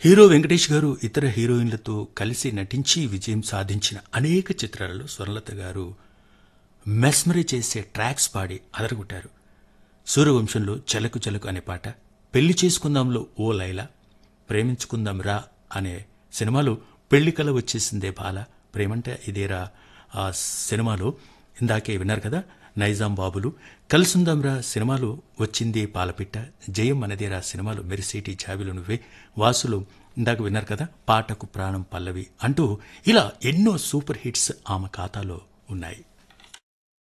Hero Venkatesh గారు ఇతర హీరోయిన్లతో కలిసి నటించి విజయం సాధించిన అనేక చిత్రాలలో స్వర్ణలత గారు మెస్మరీ చేసే ట్రాక్స్ పాడి అదరగొట్టారు. సూర్యవంశంలో చలకు చలకు అనే పాట, పెళ్లి చేసుకుందాంలో ఓ లైలా, ప్రేమించుకుందాం రా అనే సినిమాలో పెళ్లి కల వచ్చేసిందే బాల, ప్రేమంటే ఇదేరా ఆ సినిమాలో ఇందాకే విన్నారు కదా నైజాం బాబులు, కలుసుందాంరా సినిమాలో వచ్చింది పాలపిట్ట, జయం అనేదేరా సినిమాలో మెరిసేటి జాబిలు నువ్వే, వాసులు ఇందాక విన్నారు కదా పాటకు ప్రాణం పల్లవి అంటూ ఇలా ఎన్నో సూపర్ హిట్స్ ఆమె ఖాతాలో ఉన్నాయి.